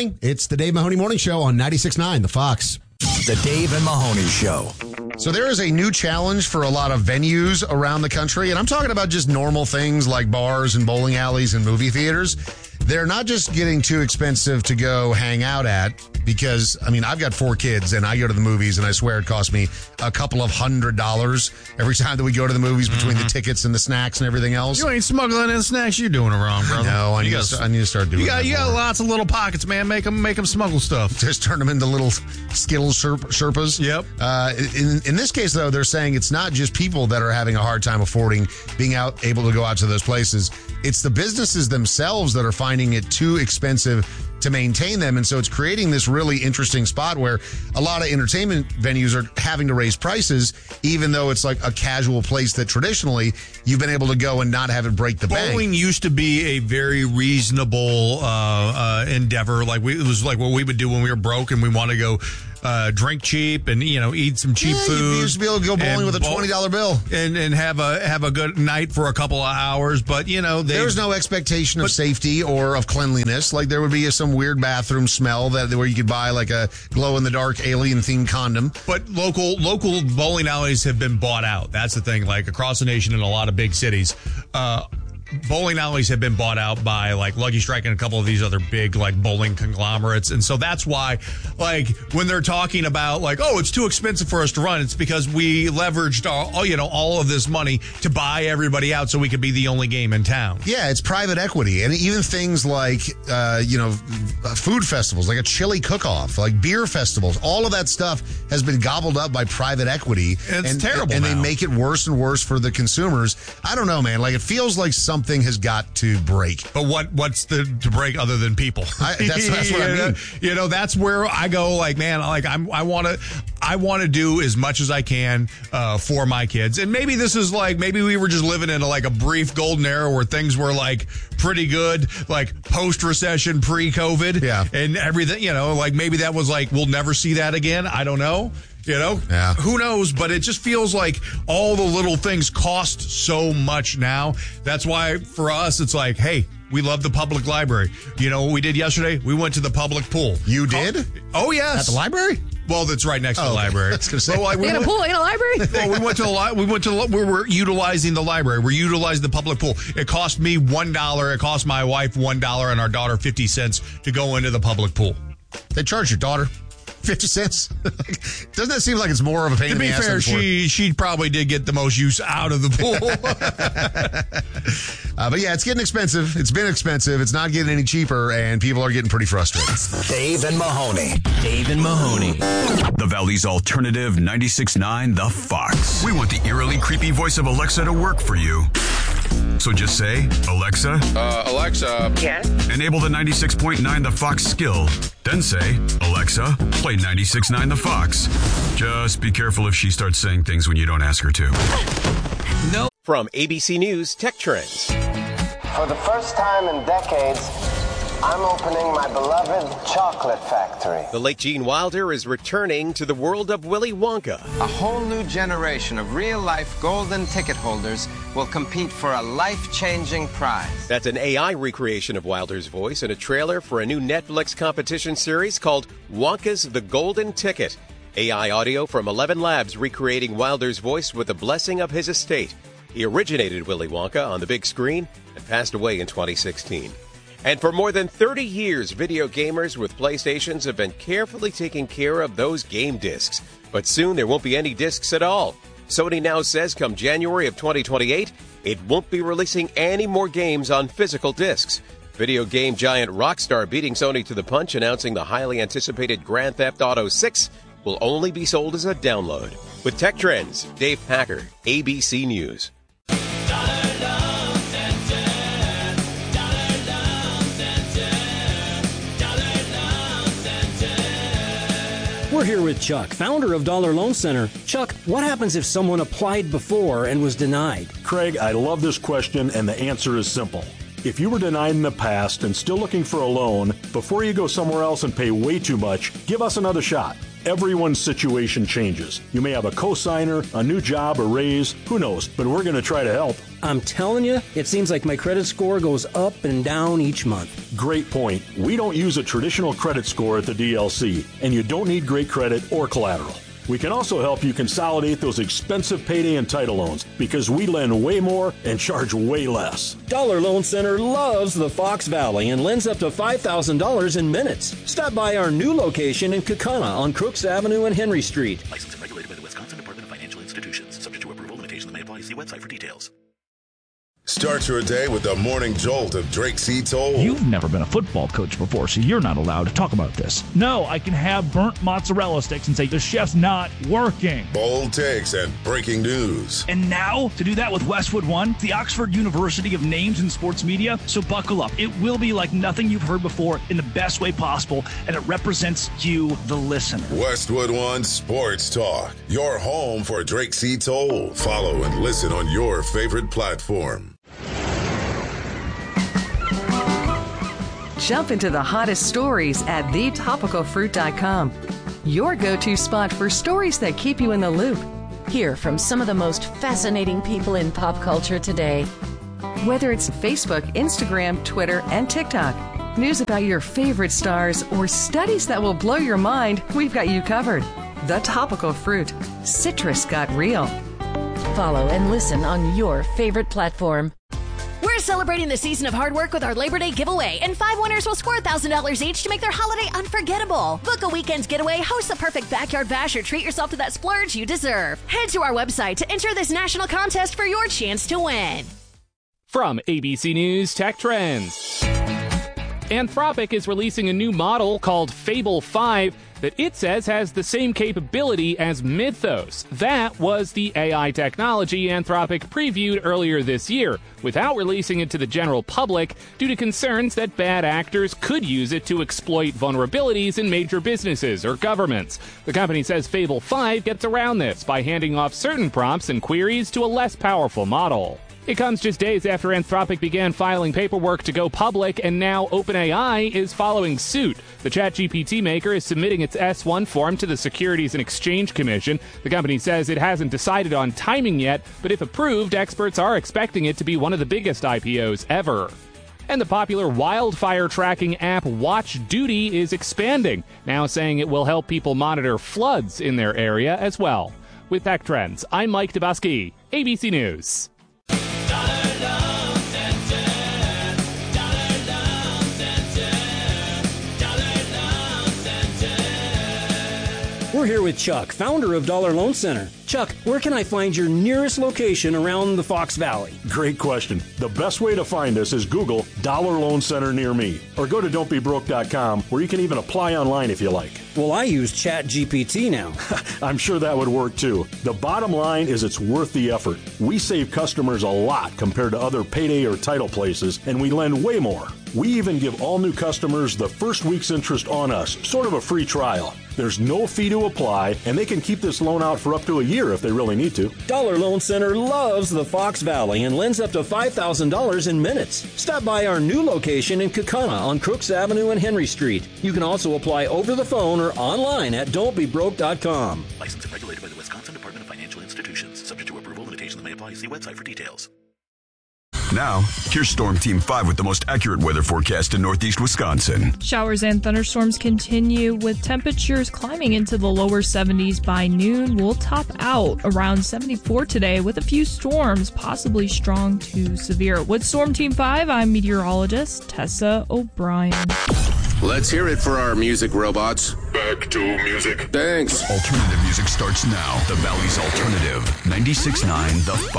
morning. It's the Dave Mahoney Morning Show on 96.9 The Fox. The Dave and Mahoney Show. So there is a new challenge for a lot of venues around the country, and I'm talking about just normal things like bars and bowling alleys and movie theaters. They're not just getting too expensive to go hang out at because, I mean, I've got 4 kids and I go to the movies and I swear it costs me a couple of $100 every time that we go to the movies between the tickets and the snacks and everything else. You ain't smuggling in snacks. You're doing it wrong, brother. No, I need to start doing that. You got lots of little pockets, man. Make them smuggle stuff. Just turn them into little Skittles Sherpas. Yep. In this case, though, they're saying it's not just people that are having a hard time affording being able to go out to those places. It's the businesses themselves that are finding it too expensive to maintain them. And so it's creating this really interesting spot where a lot of entertainment venues are having to raise prices, even though it's like a casual place that traditionally you've been able to go and not have it break the bank. Bowling used to be a very reasonable endeavor. It was like what we would do when we were broke and we want to go drink cheap and eat some cheap food. You used to be able to go bowling with a $20 bill and have a good night for a couple of hours. But there was no expectation of safety or of cleanliness. Like there would be some weird bathroom smell where you could buy like a glow in the dark alien themed condom. But local bowling alleys have been bought out. That's the thing. Like across the nation in a lot of big cities. Bowling alleys have been bought out by like Lucky Strike and a couple of these other big like bowling conglomerates. And so that's why like when they're talking about like, oh, it's too expensive for us to run, it's because we leveraged all of this money to buy everybody out so we could be the only game in town. Yeah, it's private equity. And even things like, food festivals, like a chili cook-off, like beer festivals, all of that stuff has been gobbled up by private equity. And it's terrible And now. they make it worse and worse for the consumers. I don't know, man. Like it feels like something has got to break. But what's to break other than people? That's what I mean. That's where I go. Like, man, like I want to do as much as I can for my kids. And maybe this is like maybe we were just living in a brief golden era where things were like pretty good, like post recession, pre COVID, and everything. Like maybe that was like we'll never see that again. I don't know. Yeah. Who knows? But it just feels like all the little things cost so much now. That's why for us, it's like, hey, we love the public library. You know what we did yesterday? We went to the public pool. You did? Oh, yes. At the library? Well, that's right next to the library. I was going to say. So, in a pool, in a library? Well, we were utilizing the library. We're utilizing the public pool. It cost me $1. It cost my wife $1 and our daughter 50 cents to go into the public pool. They charge your daughter 50 cents? Doesn't that seem like it's more of a pain in the ass? To be fair, she probably did get the most use out of the pool. But yeah, it's getting expensive. It's been expensive. It's not getting any cheaper, and people are getting pretty frustrated. Dave and Mahoney. Dave and Mahoney. The Valley's alternative 96.9 The Fox. We want the eerily creepy voice of Alexa to work for you. So just say, Alexa. Alexa. Yes? Enable the 96.9 The Fox skill. Then say, Alexa, play 96.9 The Fox. Just be careful if she starts saying things when you don't ask her to. No. From ABC News Tech Trends. For the first time in decades, I'm opening my beloved chocolate factory. The late Gene Wilder is returning to the world of Willy Wonka. A whole new generation of real-life golden ticket holders will compete for a life-changing prize. That's an AI recreation of Wilder's voice in a trailer for a new Netflix competition series called Wonka's The Golden Ticket. AI audio from 11 labs recreating Wilder's voice with the blessing of his estate. He originated Willy Wonka on the big screen and passed away in 2016. And for more than 30 years, video gamers with PlayStations have been carefully taking care of those game discs. But soon there won't be any discs at all. Sony now says come January of 2028, it won't be releasing any more games on physical discs. Video game giant Rockstar beating Sony to the punch, announcing the highly anticipated Grand Theft Auto 6 will only be sold as a download. With Tech Trends, Dave Packer, ABC News. We're here with Chuck, founder of Dollar Loan Center. Chuck, what happens if someone applied before and was denied? Craig, I love this question, and the answer is simple. If you were denied in the past and still looking for a loan, before you go somewhere else and pay way too much, give us another shot. Everyone's situation changes. You may have a cosigner, a new job, a raise, who knows, but we're going to try to help. I'm telling you, it seems like my credit score goes up and down each month. Great point. We don't use a traditional credit score at the DLC, and you don't need great credit or collateral. We can also help you consolidate those expensive payday and title loans because we lend way more and charge way less. Dollar Loan Center loves the Fox Valley and lends up to $5,000 in minutes. Stop by our new location in Kaukauna on Crooks Avenue and Henry Street. Licensed and regulated by the Wisconsin Department of Financial Institutions. Subject to approval, limitations may apply. See website for details. Start your day with the morning jolt of Drake C. Toll. You've never been a football coach before, so you're not allowed to talk about this. No, I can have burnt mozzarella sticks and say the chef's not working. Bold takes and breaking news. And now, to do that with Westwood One, the Oxford University of names in sports media. So buckle up. It will be like nothing you've heard before in the best way possible, and it represents you, the listener. Westwood One Sports Talk, your home for Drake C. Toll. Follow and listen on your favorite platform. Jump into the hottest stories at thetopicalfruit.com. Your go-to spot for stories that keep you in the loop. Hear from some of the most fascinating people in pop culture today. Whether it's Facebook, Instagram, Twitter, and TikTok, news about your favorite stars, or studies that will blow your mind, we've got you covered. The Topical Fruit. Citrus got real. Follow and listen on your favorite platform. We're celebrating the season of hard work with our Labor Day giveaway, and 5 winners will score $1,000 each to make their holiday unforgettable. Book a weekend's getaway, host the perfect backyard bash, or treat yourself to that splurge you deserve. Head to our website to enter this national contest for your chance to win. From ABC News Tech Trends. Anthropic is releasing a new model called Fable 5 that it says has the same capability as Mythos. That was the AI technology Anthropic previewed earlier this year, without releasing it to the general public due to concerns that bad actors could use it to exploit vulnerabilities in major businesses or governments. The company says Fable 5 gets around this by handing off certain prompts and queries to a less powerful model. It comes just days after Anthropic began filing paperwork to go public, and now OpenAI is following suit. The ChatGPT maker is submitting its S1 form to the Securities and Exchange Commission. The company says it hasn't decided on timing yet, but if approved, experts are expecting it to be one of the biggest IPOs ever. And the popular wildfire tracking app Watch Duty is expanding, now saying it will help people monitor floods in their area as well. With Tech Trends, I'm Mike Dubusky, ABC News. We're here with Chuck, founder of Dollar Loan Center. Chuck, where can I find your nearest location around the Fox Valley? Great question. The best way to find us is Google Dollar Loan Center near me, or go to don'tbebroke.com, where you can even apply online if you like. Well, I use ChatGPT now. I'm sure that would work too. The bottom line is it's worth the effort. We save customers a lot compared to other payday or title places, and we lend way more. We even give all new customers the first week's interest on us, sort of a free trial. There's no fee to apply, and they can keep this loan out for up to a year if they really need to. Dollar Loan Center loves the Fox Valley and lends up to $5,000 in minutes. Stop by our new location in Kaukauna on Crooks Avenue and Henry Street. You can also apply over the phone or online at don'tbebroke.com. Licensed and regulated by the Wisconsin Department of Financial Institutions. Subject to approval, limitations may apply. See website for details. Now, here's Storm Team 5 with the most accurate weather forecast in northeast Wisconsin. Showers and thunderstorms continue with temperatures climbing into the lower 70s by noon. We'll top out around 74 today with a few storms, possibly strong to severe. With Storm Team 5, I'm meteorologist Tessa O'Brien. Let's hear it for our music robots. Back to music. Thanks. Alternative music starts now. The Valley's Alternative. 96.9 The Fox.